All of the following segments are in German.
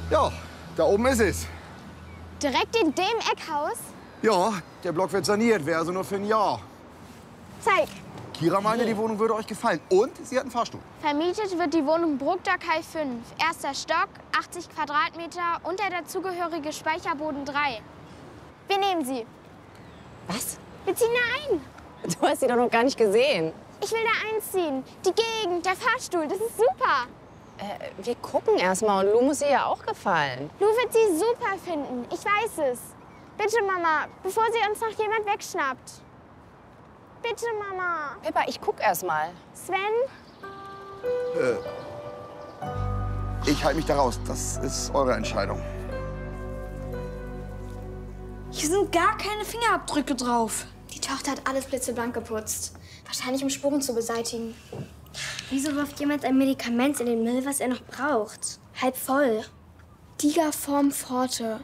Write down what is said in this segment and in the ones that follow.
Ja, da oben ist es. Direkt in dem Eckhaus? Ja, der Block wird saniert, wäre also nur für ein Jahr. Zeig. Kira meinte, die Wohnung würde euch gefallen. Und sie hat einen Fahrstuhl. Vermietet wird die Wohnung Bruckdorkai 5. Erster Stock, 80 Quadratmeter und der dazugehörige Speicherboden 3. Wir nehmen sie. Was? Wir ziehen da ein. Du hast sie doch noch gar nicht gesehen. Ich will da einziehen. Die Gegend, der Fahrstuhl, das ist super. Wir gucken erst mal und Lou muss ihr ja auch gefallen. Lou wird sie super finden. Ich weiß es. Bitte, Mama, bevor sie uns noch jemand wegschnappt. Bitte, Mama. Pippa, ich guck erst mal. Sven? Ich halte mich da raus. Das ist eure Entscheidung. Hier sind gar keine Fingerabdrücke drauf. Die Tochter hat alles blitzeblank geputzt. Wahrscheinlich, um Spuren zu beseitigen. Wieso wirft jemand ein Medikament in den Müll, was er noch braucht? Halb voll. Digaform Forte.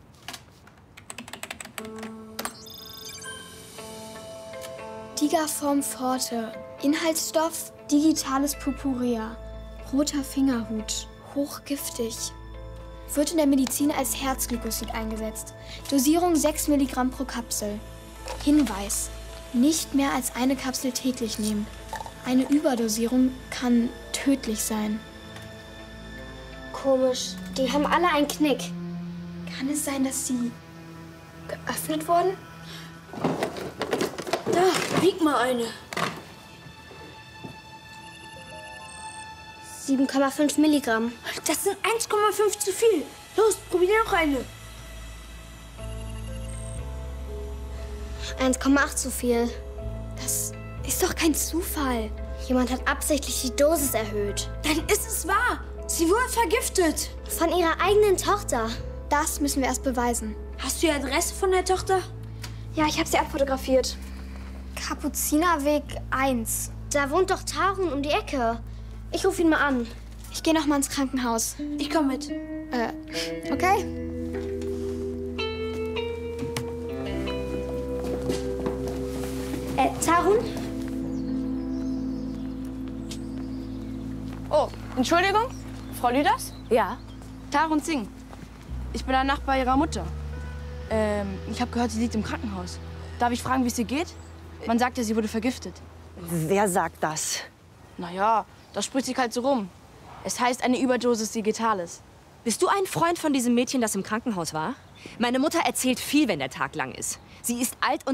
Digaform Forte. Inhaltsstoff digitales Purpurea. Roter Fingerhut. Hochgiftig. Wird in der Medizin als Herzglykosid eingesetzt. Dosierung 6 Milligramm pro Kapsel. Hinweis: Nicht mehr als eine Kapsel täglich nehmen. Eine Überdosierung kann tödlich sein. Komisch. Die haben alle einen Knick. Kann es sein, dass sie geöffnet wurden? Da, wieg mal eine. 7,5 Milligramm. Das sind 1,5 zu viel. Los, probier noch eine. 1,8 zu viel. Das ist doch kein Zufall. Jemand hat absichtlich die Dosis erhöht. Dann ist es wahr. Sie wurde vergiftet. Von ihrer eigenen Tochter. Das müssen wir erst beweisen. Hast du die Adresse von der Tochter? Ja, ich habe sie abfotografiert. Kapuzinerweg 1. Da wohnt doch Tarun um die Ecke. Ich rufe ihn mal an. Ich gehe noch mal ins Krankenhaus. Ich komme mit. Okay? Tarun? Oh, Entschuldigung, Frau Lüders? Ja? Tarun Singh. Ich bin der Nachbar Ihrer Mutter. Ich habe gehört, sie liegt im Krankenhaus. Darf ich fragen, wie es ihr geht? Man sagt ja, sie wurde vergiftet. Wer sagt das? Naja, das spricht sich halt so rum. Es heißt eine Überdosis Digitales. Bist du ein Freund von diesem Mädchen, das im Krankenhaus war? Meine Mutter erzählt viel, wenn der Tag lang ist. Sie ist alt und